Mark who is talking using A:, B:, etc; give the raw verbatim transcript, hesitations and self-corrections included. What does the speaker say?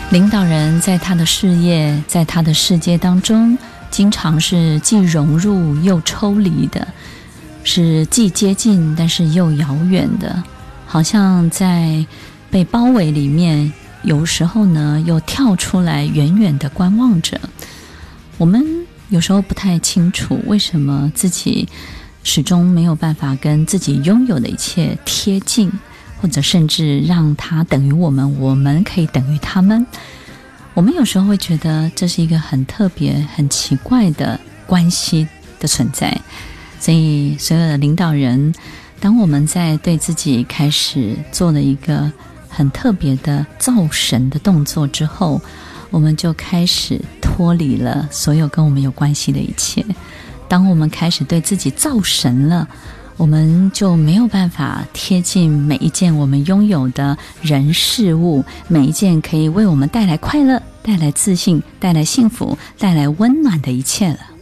A: 领导人在他的事业，在他的世界当中，经常是既融入又抽离的，是既接近但是又遥远的，好像在被包围里面，有时候呢又跳出来远远的观望着。我们有时候不太清楚为什么自己始终没有办法跟自己拥有的一切贴近，或者甚至让它等于我们，我们可以等于他们。我们有时候会觉得这是一个很特别很奇怪的关系的存在。所以所有的领导人，当我们在对自己开始做了一个很特别的造神的动作之后，我们就开始脱离了所有跟我们有关系的一切。当我们开始对自己造神了，我们就没有办法贴近每一件我们拥有的人事物，每一件可以为我们带来快乐、带来自信、带来幸福、带来温暖的一切了。